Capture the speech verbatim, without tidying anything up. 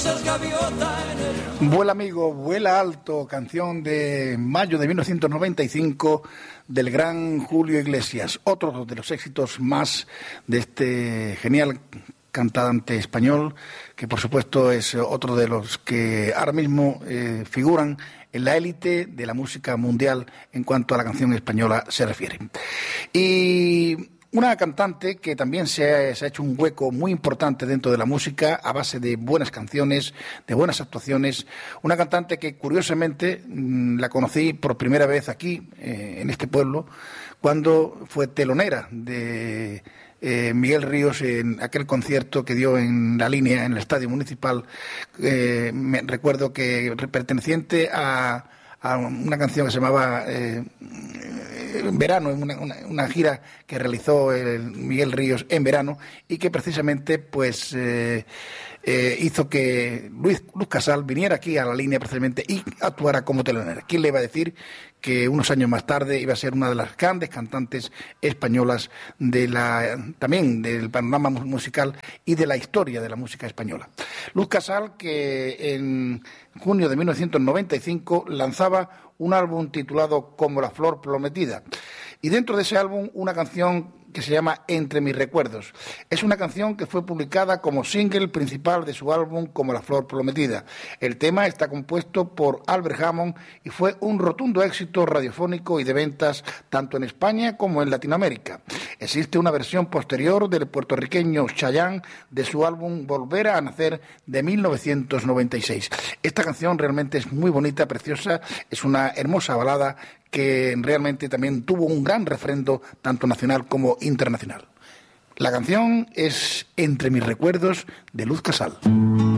Vuela amigo, vuela alto, canción de mayo de mil novecientos noventa y cinco del gran Julio Iglesias, otro de los éxitos más de este genial cantante español, que por supuesto es otro de los que ahora mismo eh, figuran en la élite de la música mundial en cuanto a la canción española se refiere. Y una cantante que también se ha, se ha hecho un hueco muy importante dentro de la música a base de buenas canciones, de buenas actuaciones. Una cantante que curiosamente mmm, la conocí por primera vez aquí, eh, en este pueblo, cuando fue telonera de eh, Miguel Ríos en aquel concierto que dio en La Línea, en el Estadio Municipal. Eh, me recuerdo que perteneciente a, a una canción que se llamaba Eh, en verano, una, una, una gira que realizó el Miguel Ríos en verano y que precisamente pues eh, eh, hizo que Luis, Luz Casal viniera aquí a La Línea precisamente y actuara como telonera. ¿Quién le iba a decir que unos años más tarde iba a ser una de las grandes cantantes españolas de la, también del panorama musical y de la historia de la música española? Luz Casal, que en junio de mil novecientos noventa y cinco lanzaba un álbum titulado Como la flor prometida, y dentro de ese álbum una canción que se llama Entre mis recuerdos. Es una canción que fue publicada como single principal de su álbum Como la flor prometida. El tema está compuesto por Albert Hammond y fue un rotundo éxito radiofónico y de ventas tanto en España como en Latinoamérica. Existe una versión posterior del puertorriqueño Chayanne de su álbum Volver a Nacer de mil novecientos noventa y seis. Esta canción realmente es muy bonita, preciosa, es una hermosa balada que realmente también tuvo un gran refrendo tanto nacional como internacional. La canción es Entre mis recuerdos de Luz Casal.